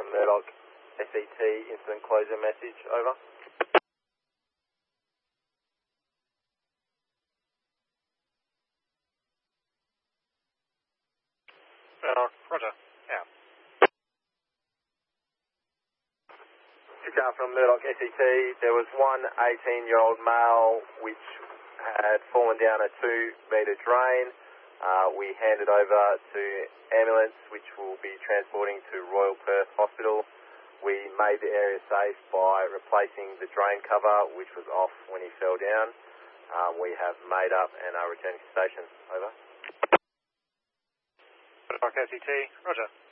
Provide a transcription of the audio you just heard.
Murdoch SET, incident closure message, over. Murdoch, roger, out. From Murdoch SET, there was one 18-year-old male which had fallen down a 2-metre drain. We handed over to ambulance, which will be transporting to Royal Perth Hospital. We made the area safe by replacing the drain cover, which was off when he fell down. We have made up and are returning to station. Over. Murdoch SET, roger.